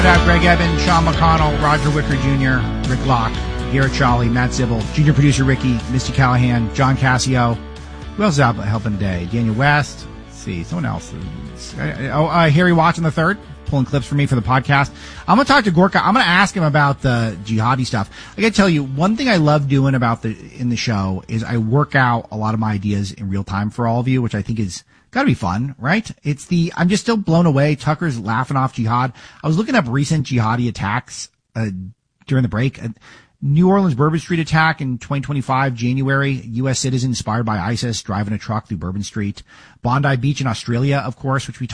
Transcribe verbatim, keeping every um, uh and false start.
Have Greg Eben, Sean McConnell, Roger Wicker Junior, Rick Locke, Garrett Charlie, Matt Zibble, junior producer Ricky, Misty Callahan, John Cassio. Who else is out helping today? Daniel West. Let's see, someone else. Oh, uh, Harry Watson the third, pulling clips for me for the podcast. I'm going to talk to Gorka. I'm going to ask him about the jihadi stuff. I got to tell you, one thing I love doing about the in the show is I work out a lot of my ideas in real time for all of you, which I think is gotta be fun, right? It's the, I'm just still blown away. Tucker's laughing off jihad. I was looking up recent jihadi attacks, uh, during the break. Uh, New Orleans Bourbon Street attack in twenty twenty-five, January. U S citizen inspired by ISIS driving a truck through Bourbon Street. Bondi Beach in Australia, of course, which we talked